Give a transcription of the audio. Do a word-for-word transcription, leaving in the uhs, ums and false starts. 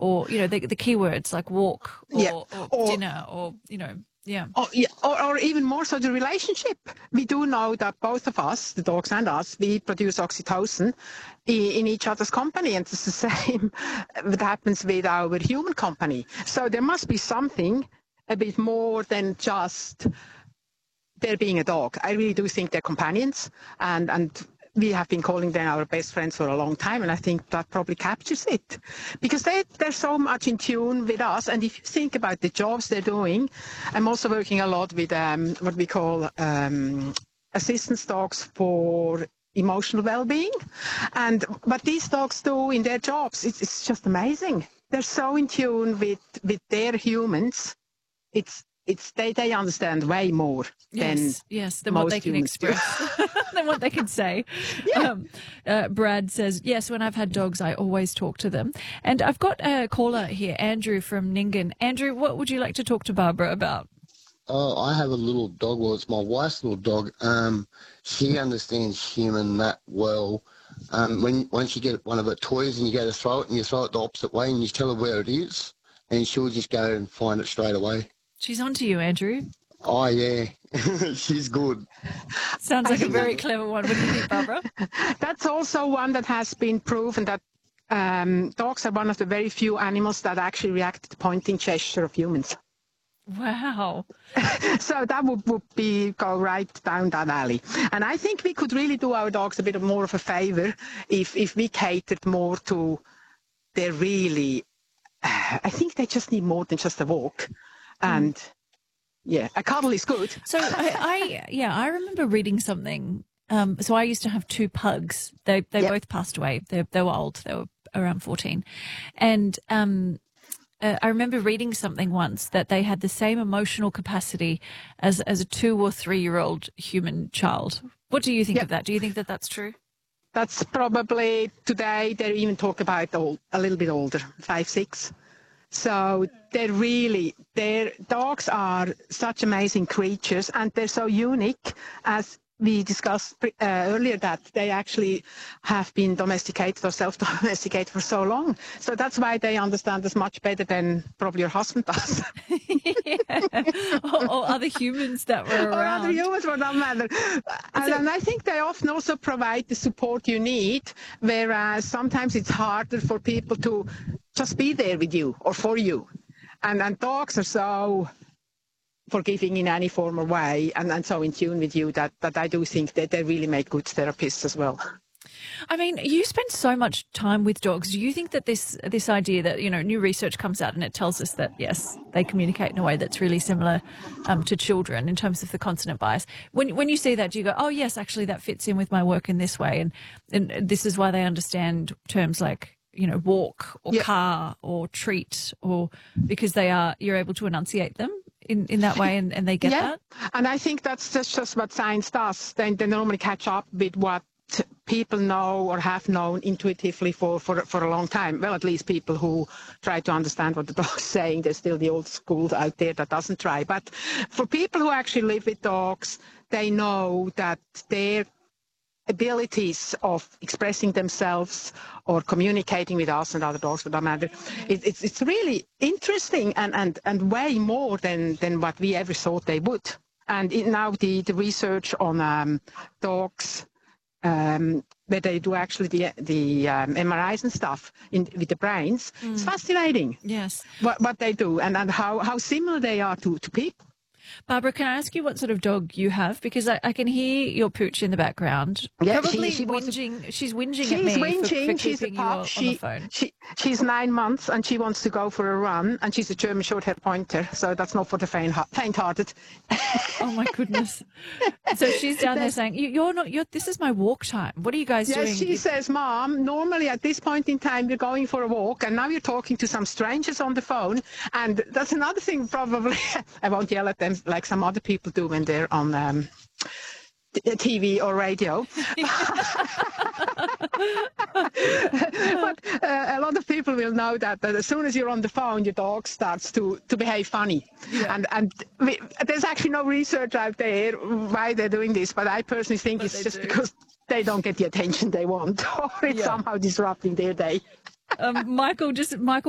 or, you know, the, the keywords like walk or, yeah. or, or dinner or, you know, yeah. Or, yeah, or, or even more so the relationship. We do know that both of us, the dogs and us, we produce oxytocin in, in each other's company, and it's the same that happens with our human company. So there must be something a bit more than just there being a dog. I really do think they're companions, and and we have been calling them our best friends for a long time, and I think that probably captures it. Because they, they're so much in tune with us, and if you think about the jobs they're doing, I'm also working a lot with um, what we call um, assistance dogs for emotional well-being. And what these dogs do in their jobs, it's, it's just amazing. They're so in tune with, with their humans. It's It's they, they understand way more than yes, yes, than most what they can humans do. express, than what they can say. Yeah. Um, uh, Brad says, yes, when I've had dogs, I always talk to them. And I've got a caller here, Andrew from Nyngan. Andrew, what would you like to talk to Barbara about? Oh, I have a little dog. Well, it's my wife's little dog. Um, she understands human that well. Um, when once you get one of her toys and you go to throw it and you throw it the opposite way and you tell her where it is, and she'll just go and find it straight away. She's on to you, Andrew. Oh, yeah. She's good. Sounds like a very clever one. What do you think, Barbara? That's also one that has been proven that um, dogs are one of the very few animals that actually react to the pointing gesture of humans. Wow. So that would, would be go right down that alley. And I think we could really do our dogs a bit more of a favor if, if we catered more to their really, uh, I think they just need more than just a walk. And mm. yeah, a cuddle is good. So I, I yeah, I remember reading something. Um, so I used to have two pugs. They they yep. both passed away. They they were old. They were around fourteen, and um, uh, I remember reading something once that they had the same emotional capacity as as a two or three year old human child. What do you think yep. of that? Do you think that that's true? That's probably today. They even talk about old, a little bit older, five, six. So they're really, their dogs are such amazing creatures, and they're so unique, as we discussed uh, earlier, that they actually have been domesticated or self-domesticated for so long. So that's why they understand us much better than probably your husband does. yeah. or, or other humans that were around. Or other humans, for that matter. And, and I think they often also provide the support you need, whereas sometimes it's harder for people to just be there with you or for you. And, and dogs are so forgiving in any form or way, and, and so in tune with you that, that I do think that they really make good therapists as well. I mean, you spend so much time with dogs. Do you think that this this idea that, you know, new research comes out and it tells us that, yes, they communicate in a way that's really similar um, to children in terms of the consonant bias. When when you see that, do you go, oh, yes, actually that fits in with my work in this way, and, and this is why they understand terms like, you know, walk or yep. car or treat, or because they are, you're able to enunciate them in, in that way, and, and they get yeah. that? And I think that's just, just what science does. They, they normally catch up with what people know or have known intuitively for, for, for a long time. Well, at least people who try to understand what the dog's saying. There's still the old school out there that doesn't try. But for people who actually live with dogs, they know that their abilities of expressing themselves or communicating with us and other dogs, for that matter, it, it's it's really interesting and, and, and way more than, than what we ever thought they would. And it, now the, the research on um, dogs, um, where they do actually the, the um, M R Is and stuff in, with the brains, mm. it's fascinating. Yes. What, what they do and, and how, how similar they are to, to people. Barbara, can I ask you what sort of dog you have? Because I, I can hear your pooch in the background. Yeah, Probably she, she whinging. She's whinging she's at me whinging. for, for she's keeping a pup. you She, on the phone. She, she's nine months and she wants to go for a run, and she's a German short-haired pointer, so that's not for the faint, faint-hearted. Oh my goodness! So she's down there saying, you, "You're not. You're. This is my walk time. What are you guys yes, doing?" Yes, she you... says, "Mom, normally at this point in time you're going for a walk, and now you're talking to some strangers on the phone." And that's another thing. Probably, I won't yell at them like some other people do when they're on um, T V or radio. But uh, a lot of people will know that, that as soon as you're on the phone, your dog starts to, to behave funny. Yeah. And, and we, there's actually no research out there why they're doing this, but I personally think but it's just do. because they don't get the attention they want, or it's yeah. somehow disrupting their day. um, Michael, just Michael.